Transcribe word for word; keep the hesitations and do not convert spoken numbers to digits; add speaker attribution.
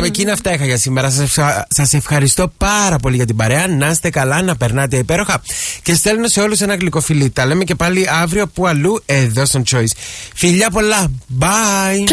Speaker 1: εκείνα αυτά είχα για σήμερα. Σας ευχαριστώ πάρα πολύ για την παρέα. Να είστε καλά, να περνάτε υπέροχα. Και στέλνω σε όλους ένα γλυκό φιλί. Τα λέμε και πάλι αύριο που αλλού εδώ στον Choice. Φιλιά πολλά. Bye.